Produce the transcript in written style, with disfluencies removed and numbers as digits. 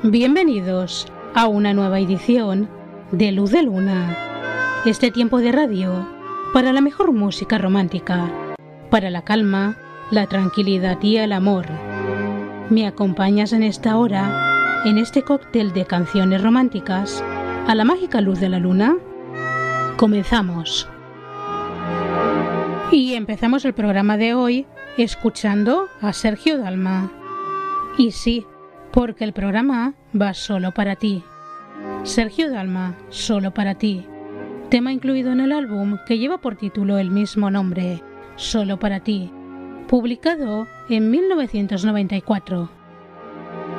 Bienvenidos a una nueva edición de Luz de Luna, este tiempo de radio para la mejor música romántica, para la calma, la tranquilidad y el amor. ¿Me acompañas en esta hora, en este cóctel de canciones románticas, a la mágica luz de la luna? Comenzamos. Y empezamos el programa de hoy escuchando a Sergio Dalma. Y sí, porque el programa va solo para ti. Sergio Dalma, Solo para ti. Tema incluido en el álbum que lleva por título el mismo nombre, Solo para ti, publicado en 1994.